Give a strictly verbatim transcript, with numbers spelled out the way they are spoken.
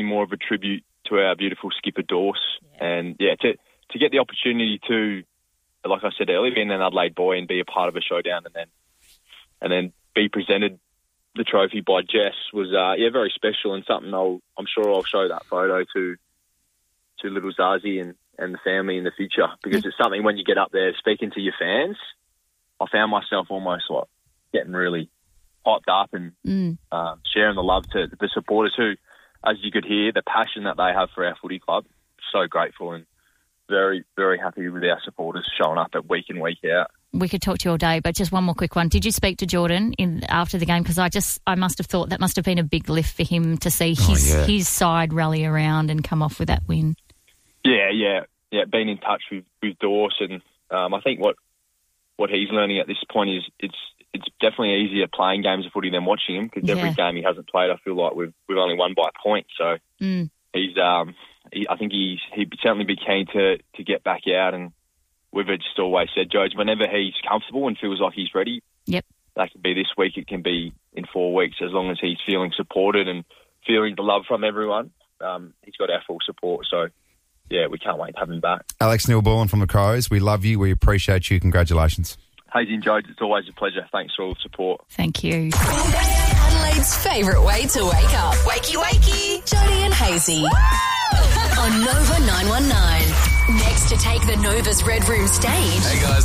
more of a tribute to our beautiful skipper Dorse. Yeah. And yeah, to to get the opportunity to, like I said earlier, being an Adelaide boy and be a part of a showdown, and then and then be presented the trophy by Jess was uh, yeah very special, and something I'll I'm sure I'll show that photo to to little Zazie and, and the family in the future, because it's something when you get up there speaking to your fans, I found myself almost like getting really hyped up and mm. uh, sharing the love to the supporters who, as you could hear, the passion that they have for our footy club. So grateful and very, very happy with our supporters showing up at week in, week out. We could talk to you all day, but just one more quick one. Did you speak to Jordan in after the game? Because I just, I must have thought that must have been a big lift for him to see his, oh, yeah. his side rally around and come off with that win. Yeah, yeah, yeah. Been in touch with with Dorse, and um, I think what what he's learning at this point is it's it's definitely easier playing games of footy than watching him, because Yeah. every game he hasn't played, I feel like we've we've only won by a point. So Mm. he's um, he, I think he's he'd certainly be keen to to get back out, and we've just always said, Jodes, whenever he's comfortable and feels like he's ready, Yep. that could be this week, it can be in four weeks, as long as he's feeling supported and feeling the love from everyone. Um, he's got our full support, so yeah, we can't wait to have him back. Alex Neil-Born from the Crows, we love you, we appreciate you, congratulations. Hazy and Jodes, it's always a pleasure. Thanks for all the support. Thank you. Adelaide's favourite way to wake up. Wakey, wakey. Jody and Hazy. On Nova nine one nine. Next to take the Nova's Red Room stage. Hey guys.